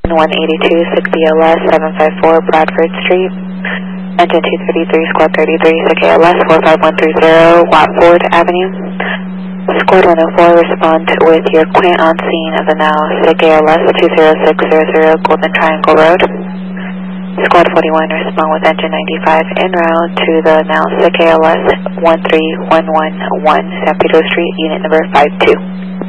182, 6 ELS, 754 Bradford Street. Engine 233, Squad 33, 6 ALS, 45130 Watford Avenue. Squad 104, respond with your quint on scene of the now 6 ALS, 20600 Golden Triangle Road. Squad 41, respond with engine 95 en route to the now 6 ALS, 13111 San Pedro Street, unit number 52.